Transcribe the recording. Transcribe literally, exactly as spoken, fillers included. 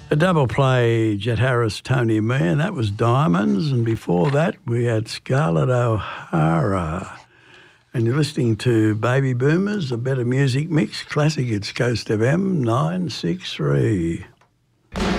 A double play, Jet Harris, Tony Me, and that was Diamonds. And before that, we had Scarlett O'Hara. And you're listening to Baby Boomers, a better music mix, classic. It's Coast F M nine six three.